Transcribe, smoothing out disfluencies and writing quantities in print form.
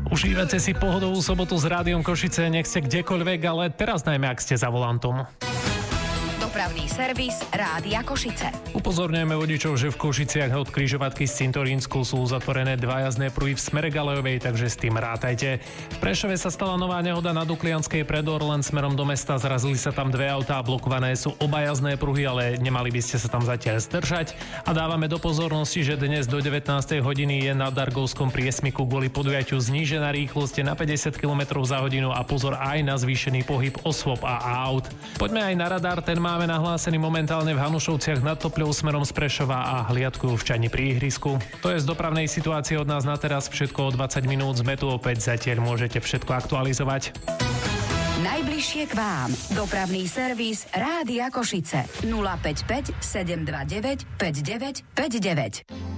Užívate si pohodovú sobotu s Rádiom Košice, nech ste kdekoľvek, ale teraz najmä, ak ste za volantom. Dopravný servis Rádia Košice. Upozorňujeme vodičov, že v Košiciach od križovatky z Cintorínsku sú zatvorené dva jazdné pruhy v smere Galejovej, takže s tým rátajte. V Prešove sa stala nová nehoda na Duklianskej pred Orlen smerom do mesta. Zrazili sa tam dve autá, blokované sú oba jazdné pruhy, ale nemali by ste sa tam zatiaľ zdržať. A dávame do pozornosti, že dnes do 19. hodiny je na Dargovskom priesmiku kvôli podujatiu znížená rýchlosť na 50 km za hodinu a pozor aj na zvýšený pohyb osôb a aut. Poďme aj na radar, ten máme nahlásený momentálne v Hanušovciach nad Topľou smerom z Prešova a hliadkujú v Čani pri ihrisku. To je z dopravnej situácie od nás na teraz všetko o 20 minút. Sme tu opäť, zatiaľ môžete všetko aktualizovať. Najbližšie k vám. Dopravný servis Rádia Košice. 055 729 5959.